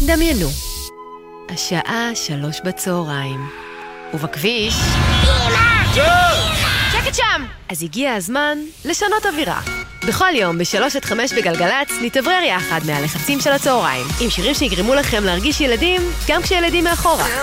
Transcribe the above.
דמיינו, השעה 3 בצהריים, ובכביש... שקט שם! אז הגיע הזמן לשנות אווירה. בכל יום ב3-5 בגלגלץ נתאוורר יחד מהלחצים של הצהריים, עם שירים שיגרמו לכם להרגיש ילדים גם כשילדים מאחורה.